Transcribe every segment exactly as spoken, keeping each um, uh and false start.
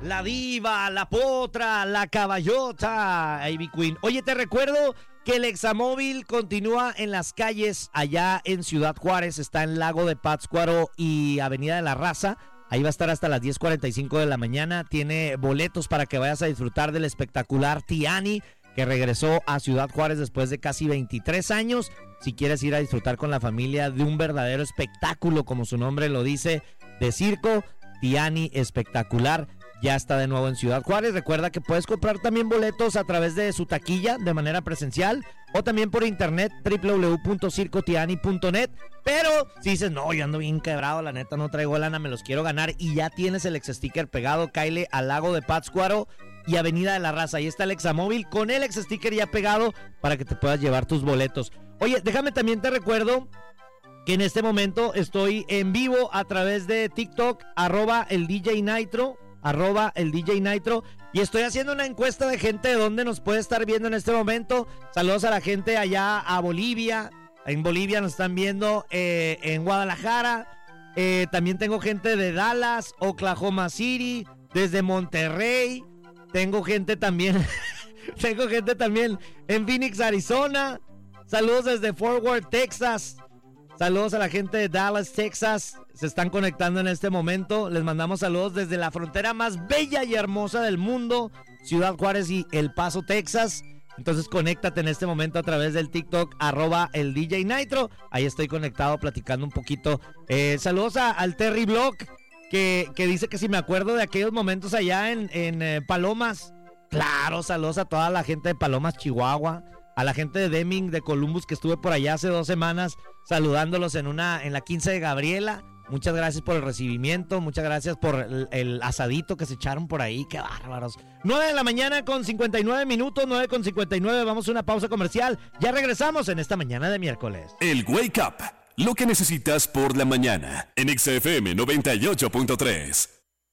la diva, la potra, la caballota, Ivy Queen. Oye, te recuerdo que el Examóvil continúa en las calles allá en Ciudad Juárez, está en Lago de Pátzcuaro y Avenida de la Raza. Ahí va a estar hasta las diez cuarenta y cinco de la mañana. Tiene boletos para que vayas a disfrutar del espectacular Tiani, que regresó a Ciudad Juárez después de casi veintitrés años. Si quieres ir a disfrutar con la familia de un verdadero espectáculo, como su nombre lo dice, de circo, Tiani Espectacular, ya está de nuevo en Ciudad Juárez. Recuerda que puedes comprar también boletos a través de su taquilla de manera presencial o también por internet, doble u doble u doble u punto circo tiani punto net. Pero si dices, no, yo ando bien quebrado, la neta no traigo lana, me los quiero ganar, y ya tienes el ex sticker pegado, cáele al Lago de Pátzcuaro y Avenida de la Raza. Ahí está el Examóvil con el ex sticker ya pegado para que te puedas llevar tus boletos. Oye, déjame también te recuerdo que en este momento estoy en vivo a través de TikTok, arroba el D J Nitro, arroba el D J Nitro, y estoy haciendo una encuesta de gente de dónde nos puede estar viendo en este momento. Saludos a la gente allá a Bolivia. En Bolivia nos están viendo, eh, en Guadalajara. Eh, también tengo gente de Dallas, Oklahoma City, desde Monterrey. Tengo gente también, tengo gente también en Phoenix, Arizona. Saludos desde Fort Worth, Texas. Saludos a la gente de Dallas, Texas. Se están conectando en este momento. Les mandamos saludos desde la frontera más bella y hermosa del mundo, Ciudad Juárez y El Paso, Texas. Entonces conéctate en este momento a través del TikTok, arroba el D J Nitro. Ahí estoy conectado platicando un poquito. Eh, saludos a, al Terry Block, que, que dice que si me acuerdo de aquellos momentos allá en, en eh, Palomas. Claro, saludos a toda la gente de Palomas, Chihuahua. A la gente de Deming, de Columbus, que estuve por allá hace dos semanas saludándolos en una en la quince de Gabriela. Muchas gracias por el recibimiento, muchas gracias por el, el asadito que se echaron por ahí, qué bárbaros. nueve de la mañana con cincuenta y nueve minutos, nueve con cincuenta y nueve, vamos a una pausa comercial. Ya regresamos en esta mañana de miércoles. El Wake Up, lo que necesitas por la mañana, en X F M noventa y ocho punto tres.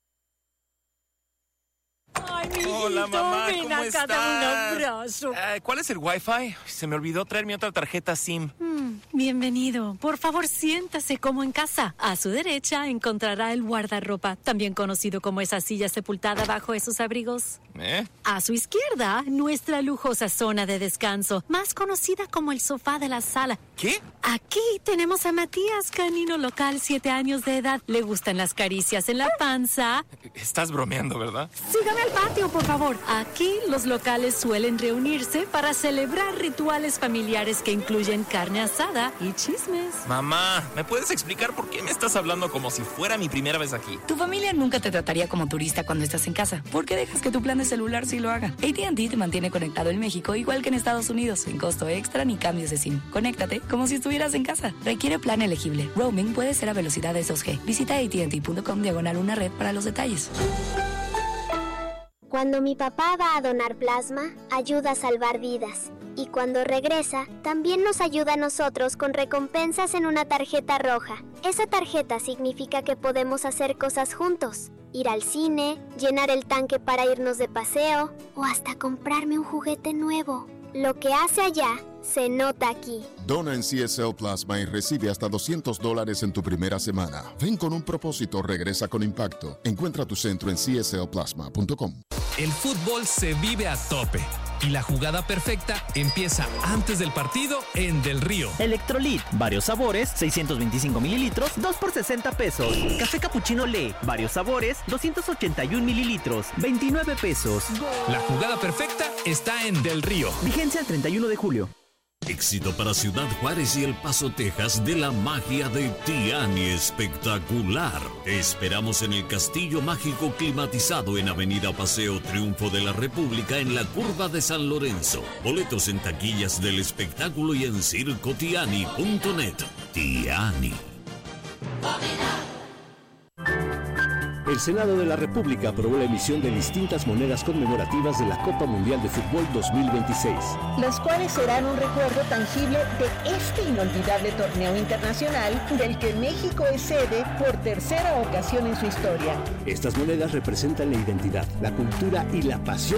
Ay, mi hijito, hola, mamá, ven ¿cómo acá, estás? dame un abrazo. Uh, ¿Cuál es el Wi-Fi? Se me olvidó traer mi otra tarjeta SIM. Mm, bienvenido. Por favor, siéntase como en casa. A su derecha encontrará el guardarropa, también conocido como esa silla sepultada bajo esos abrigos. ¿Eh? A su izquierda, nuestra lujosa zona de descanso, más conocida como el sofá de la sala. ¿Qué? Aquí tenemos a Matías, canino local, siete años de edad. Le gustan las caricias en la panza. Estás bromeando, ¿verdad? Sígame al patio, por favor. Aquí los locales suelen reunirse para celebrar rituales familiares que incluyen carne asada y chismes. Mamá, ¿me puedes explicar por qué me estás hablando como si fuera mi primera vez aquí? Tu familia nunca te trataría como turista cuando estás en casa. ¿Por qué dejas que tu plan de celular sí lo haga? A T and T te mantiene conectado en México igual que en Estados Unidos, sin costo extra ni cambios de SIM. Conéctate como si estuvieras en casa. Requiere plan elegible. Roaming puede ser a velocidades dos G. Visita A T and T punto com diagonal una red para los detalles. Cuando mi papá va a donar plasma, ayuda a salvar vidas. Y cuando regresa, también nos ayuda a nosotros con recompensas en una tarjeta roja. Esa tarjeta significa que podemos hacer cosas juntos. Ir al cine, llenar el tanque para irnos de paseo o hasta comprarme un juguete nuevo. Lo que hace allá, se nota aquí. Dona en C S L Plasma y recibe hasta doscientos dólares en tu primera semana. Ven con un propósito, regresa con impacto. Encuentra tu centro en C S L plasma punto com. El fútbol se vive a tope y la jugada perfecta empieza antes del partido en Del Río. Electrolit, varios sabores, seiscientos veinticinco mililitros, dos por sesenta pesos. Café Cappuccino Le, varios sabores, doscientos ochenta y un mililitros, veintinueve pesos. La jugada perfecta está en Del Río. Vigencia el treinta y uno de julio. Éxito para Ciudad Juárez y El Paso, Texas, de la magia de Tiani Espectacular. Te esperamos en el Castillo Mágico climatizado en Avenida Paseo Triunfo de la República en la curva de San Lorenzo. Boletos en taquillas del espectáculo y en circo tiani punto net. Tiani. El Senado de la República aprobó la emisión de distintas monedas conmemorativas de la Copa Mundial de Fútbol dos mil veintiséis. Las cuales serán un recuerdo tangible de este inolvidable torneo internacional del que México es sede por tercera ocasión en su historia. Estas monedas representan la identidad, la cultura y la pasión